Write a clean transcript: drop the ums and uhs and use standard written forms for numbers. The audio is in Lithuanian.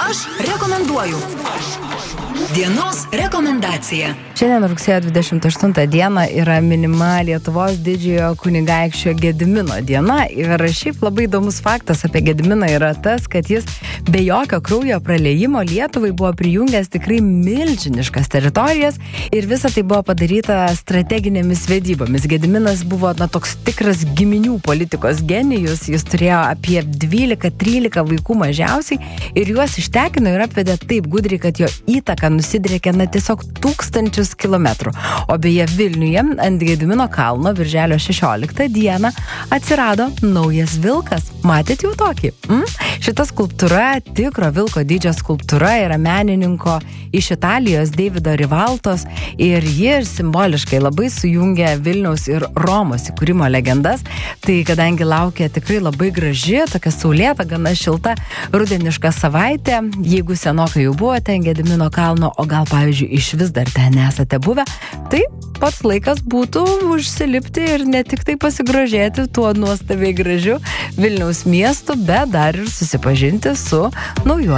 Aš rekomenduoju. Dienos rekomendacija. Šiandien rugsėjo 28 dieną yra minima Lietuvos didžiojo kunigaikščio Gedimino diena ir šiaip labai įdomus faktas apie Gediminą yra tas, kad jis be jokio kraujo praliejimo Lietuvai buvo prijungęs tikrai milžiniškas teritorijas ir visa tai buvo padaryta strateginėmis vedybomis. Gediminas buvo toks tikras giminių politikos genijus, jis turėjo apie 12-13 vaikų mažiausiai ir juos ištekino ir apvedė taip gudriai, kad jo įtaka nusidriekė tiesiog 1000 kilometrų. O beje Vilniuje ant Gedimino kalno birželio 16 dieną atsirado naujas vilkas. Matėt jau tokį? Šita skulptūra, tikro vilko dydžio skulptūra, yra menininko iš Italijos Davido Rivaltos ir ji simboliškai labai sujungia Vilniaus ir Romos įkūrimo legendas. Tai kadangi laukia tikrai labai graži, tokia saulėta, gana šilta rudeniška savaitė, jeigu senokai jau buvote ant Gedimino kalno, o gal pavyzdžiui iš vis dar ten nesate buvę, tai pats laikas būtų užsilipti ir ne tik tai pasigrožėti tuo nuostabiai gražiu Vilniaus miestu, bet dar ir susipažinti su nauju